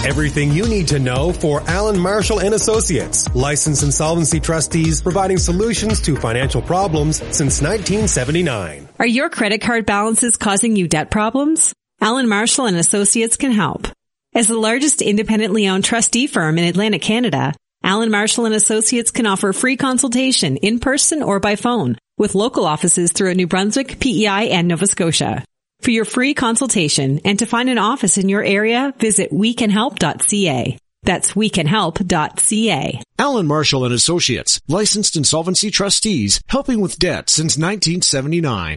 Everything you need to know for Allen Marshall and Associates, licensed insolvency trustees providing solutions to financial problems since 1979. Are your credit card balances causing you debt problems? Allen Marshall and Associates can help. As the largest independently owned trustee firm in Atlantic Canada, Allen Marshall and Associates can offer free consultation in person or by phone with local offices throughout New Brunswick, PEI, and Nova Scotia. For your free consultation and to find an office in your area, visit wecanhelp.ca. That's wecanhelp.ca. Allen Marshall and Associates, licensed insolvency trustees, helping with debt since 1979.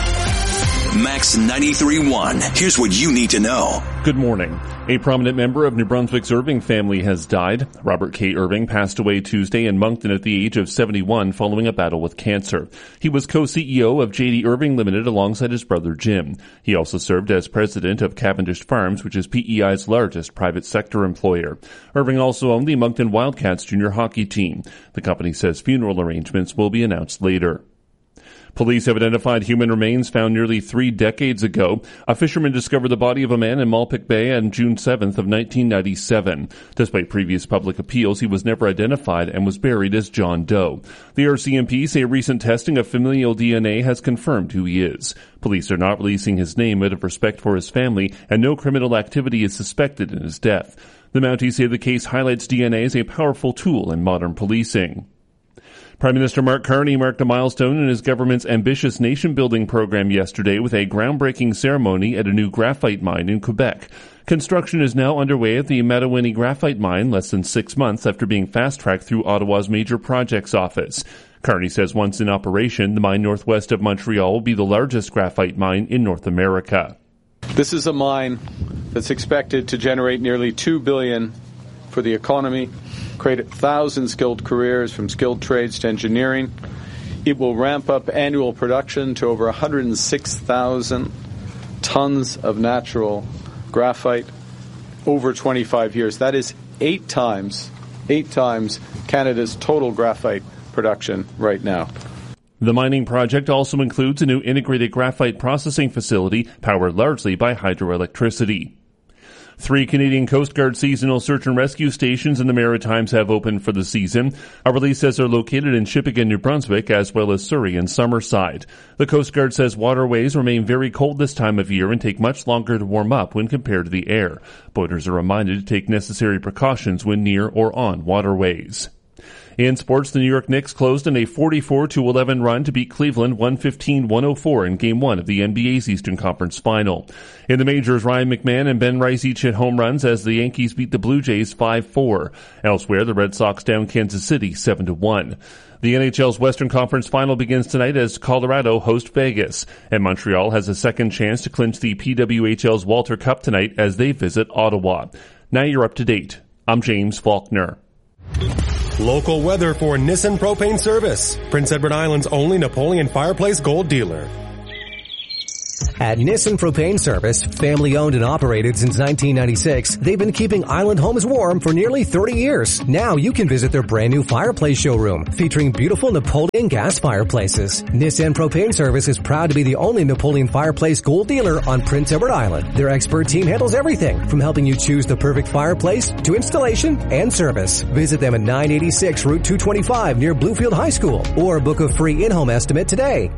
Max 93.1. Here's what you need to know. Good morning. A prominent member of New Brunswick's Irving family has died. Robert K. Irving passed away Tuesday in Moncton at the age of 71 following a battle with cancer. He was co-CEO of J.D. Irving Limited alongside his brother Jim. He also served as president of Cavendish Farms, which is PEI's largest private sector employer. Irving also owned the Moncton Wildcats junior hockey team. The company says funeral arrangements will be announced later. Police have identified human remains found nearly 3 decades ago. A fisherman discovered the body of a man in Malpic Bay on June 7th of 1997. Despite previous public appeals, he was never identified and was buried as John Doe. The RCMP say recent testing of familial DNA has confirmed who he is. Police are not releasing his name out of respect for his family, and no criminal activity is suspected in his death. The Mounties say the case highlights DNA as a powerful tool in modern policing. Prime Minister Mark Carney marked a milestone in his government's ambitious nation-building program yesterday with a groundbreaking ceremony at a new graphite mine in Quebec. Construction is now underway at the Matawinie Graphite Mine less than 6 months after being fast-tracked through Ottawa's Major Projects Office. Carney says once in operation, the mine northwest of Montreal will be the largest graphite mine in North America. This is a mine that's expected to generate nearly $2 billion for the economy, create 1,000 skilled careers from skilled trades to engineering. It will ramp up annual production to over 106,000 tons of natural graphite over 25 years. That is 8 times Canada's total graphite production right now. The mining project also includes a new integrated graphite processing facility powered largely by hydroelectricity. 3 Canadian Coast Guard seasonal search and rescue stations in the Maritimes have opened for the season. A release says they're located in Shippagan, New Brunswick, as well as Surrey and Summerside. The Coast Guard says waterways remain very cold this time of year and take much longer to warm up when compared to the air. Boaters are reminded to take necessary precautions when near or on waterways. In sports, the New York Knicks closed in a 44-11 run to beat Cleveland 115-104 in Game 1 of the NBA's Eastern Conference Final. In the majors, Ryan McMahon and Ben Rice each hit home runs as the Yankees beat the Blue Jays 5-4. Elsewhere, the Red Sox down Kansas City 7-1. The NHL's Western Conference Final begins tonight as Colorado host Vegas, and Montreal has a second chance to clinch the PWHL's Walter Cup tonight as they visit Ottawa. Now you're up to date. I'm James Faulkner. Local weather for Nissan Propane Service, Prince Edward Island's only Napoleon Fireplace Gold dealer. At Nissan Propane Service, family owned and operated since 1996, they've been keeping island homes warm for nearly 30 years. Now you can visit their brand new fireplace showroom featuring beautiful Napoleon gas fireplaces. Nissan Propane Service is proud to be the only Napoleon Fireplace Gold dealer on Prince Edward Island. Their expert team handles everything from helping you choose the perfect fireplace to installation and service. Visit them at 986 Route 225 near Bluefield High School or book a free in-home estimate today.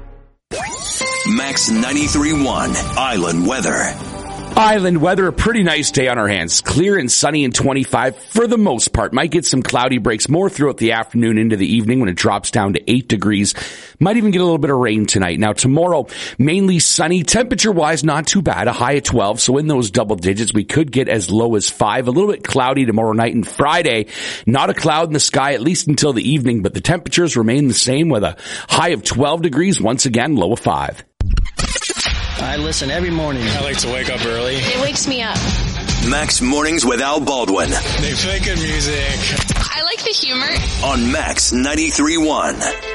Max 93.1 Island Weather. Island weather, a pretty nice day on our hands. Clear and sunny and 25 for the most part. Might get some cloudy breaks more throughout the afternoon into the evening when it drops down to 8 degrees. Might even get a little bit of rain tonight. Now tomorrow, mainly sunny. Temperature-wise, not too bad. A high of 12, so in those double digits, we could get as low as 5. A little bit cloudy tomorrow night and Friday. Not a cloud in the sky, at least until the evening, but the temperatures remain the same with a high of 12 degrees. Once again, low of 5. I listen every morning. I like to wake up early. It wakes me up. Max Mornings with Al Baldwin. They play good music. I like the humor. On Max 93.1.